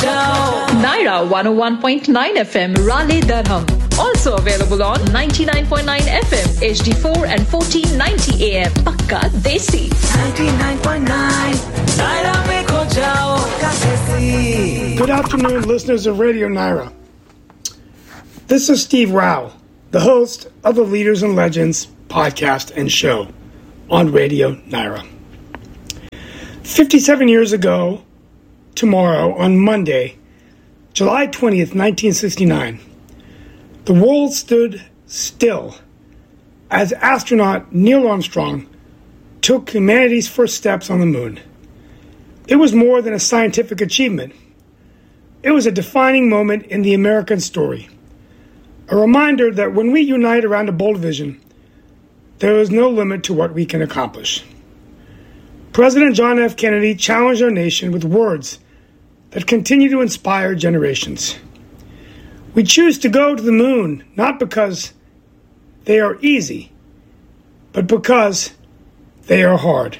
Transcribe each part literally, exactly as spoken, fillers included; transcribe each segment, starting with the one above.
Naira one oh one point nine F M, Raleigh, Durham. Also available on ninety-nine point nine F M, H D four and fourteen ninety A M. Pakka Desi. ninety-nine point nine Naira mein kho jao Pakka Desi. Good afternoon, listeners of Radio Naira. This is Steve Rao, the host of the Leaders and Legends podcast and show on Radio Naira. fifty-seven years ago, tomorrow, on Monday, July twentieth, nineteen sixty-nine, the world stood still as astronaut Neil Armstrong took humanity's first steps on the moon. It was more than a scientific achievement. It was a defining moment in the American story. A reminder that when we unite around a bold vision, there is no limit to what we can accomplish. President John F. Kennedy challenged our nation with words that continue to inspire generations. We choose to go to the moon not because they are easy, but because they are hard.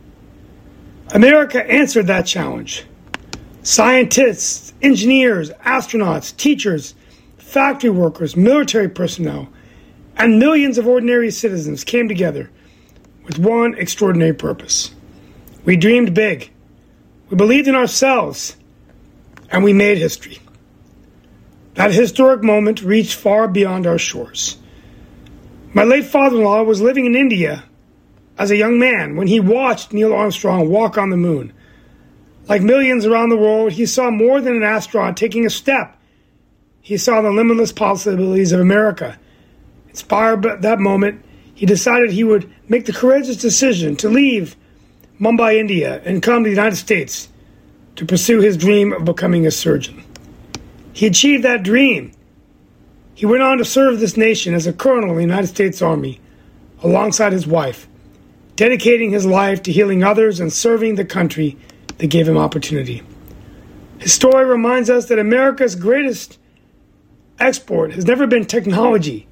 America answered that challenge. Scientists, engineers, astronauts, teachers, factory workers, military personnel, and millions of ordinary citizens came together with one extraordinary purpose. We dreamed big, we believed in ourselves, and we made history. That historic moment reached far beyond our shores. My late father-in-law was living in India as a young man when he watched Neil Armstrong walk on the moon. Like millions around the world, he saw more than an astronaut taking a step. He saw the limitless possibilities of America. Inspired by that moment, he decided he would make the courageous decision to leave Mumbai, India, and come to the United States to pursue his dream of becoming a surgeon. He achieved that dream. He went on to serve this nation as a colonel in the United States Army, alongside his wife, dedicating his life to healing others and serving the country that gave him opportunity. His story reminds us that America's greatest export has never been technology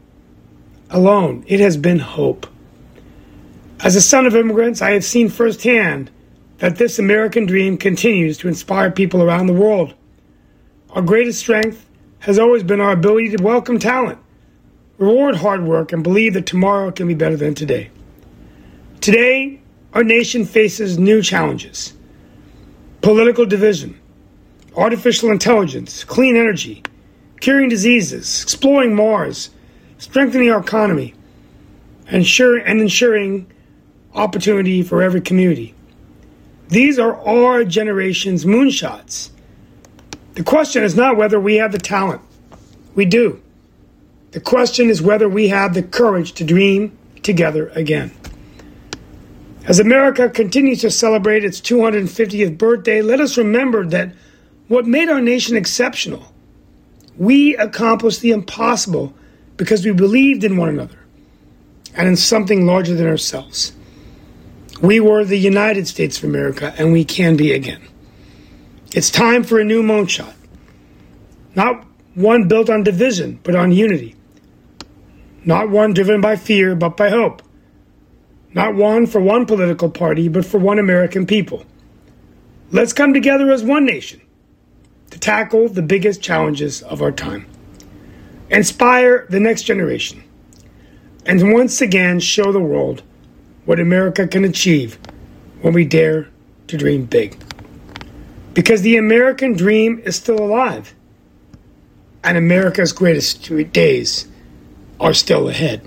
alone. It has been hope. As a son of immigrants, I have seen firsthand that this American dream continues to inspire people around the world. Our greatest strength has always been our ability to welcome talent, reward hard work, and believe that tomorrow can be better than today. Today, our nation faces new challenges: political division, artificial intelligence, clean energy, curing diseases, exploring Mars, strengthening our economy, and ensuring, and ensuring opportunity for every community. These are our generation's moonshots. The question is not whether we have the talent. We do. The question is whether we have the courage to dream together again. As America continues to celebrate its two hundred fiftieth birthday, let us remember that what made our nation exceptional, we accomplished the impossible because we believed in one another and in something larger than ourselves. We were the United States of America, and we can be again. It's time for a new moonshot. Not one built on division, but on unity. Not one driven by fear, but by hope. Not one for one political party, but for one American people. Let's come together as one nation to tackle the biggest challenges of our time. Inspire the next generation. And once again, show the world what America can achieve when we dare to dream big. Because the American dream is still alive, and America's greatest days are still ahead.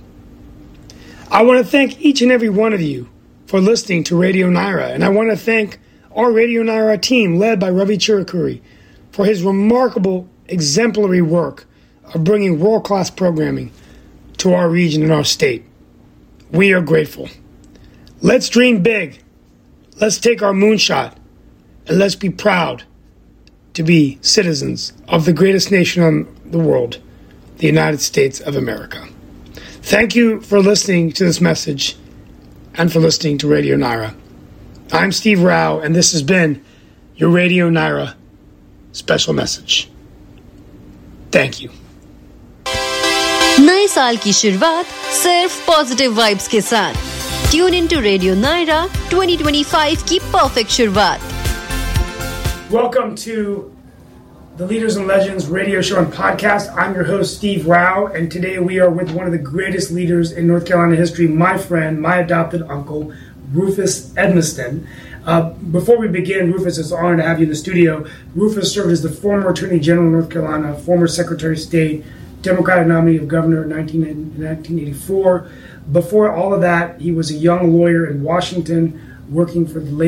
I want to thank each and every one of you for listening to Radio Naira, and I want to thank our Radio Naira team led by Ravi Chirukuri for his remarkable, exemplary work of bringing world-class programming to our region and our state. We are grateful. Let's dream big. Let's take our moonshot. And let's be proud to be citizens of the greatest nation on the world, the United States of America. Thank you for listening to this message and for listening to Radio Naira. I'm Steve Rao, and this has been your Radio Naira special message. Thank you. नए साल की शुरुआत सिर्फ positive vibes के साथ. Tune in to radio Naira twenty twenty-five की perfect शुरुआत. Welcome to the Leaders and Legends radio show and podcast. I'm your host, Steve Rao, and today we are with one of the greatest leaders in North Carolina history, my friend, my adopted uncle, Rufus Edmisten. Uh, before we begin, Rufus, it's an honor to have you in the studio. Rufus served as the former Attorney General of North Carolina, former Secretary of State, Democratic nominee of governor in nineteen eighty-four. Before all of that, he was a young lawyer in Washington working for the